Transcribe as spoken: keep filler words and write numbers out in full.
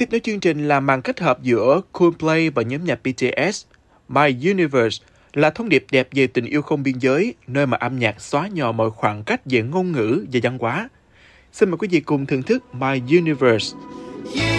Tiếp nối chương trình là màn kết hợp giữa Coldplay và nhóm nhạc bê tê ét. My Universe là thông điệp đẹp về tình yêu không biên giới, nơi mà âm nhạc xóa nhòa mọi khoảng cách về ngôn ngữ và văn hóa. Xin mời quý vị cùng thưởng thức My Universe.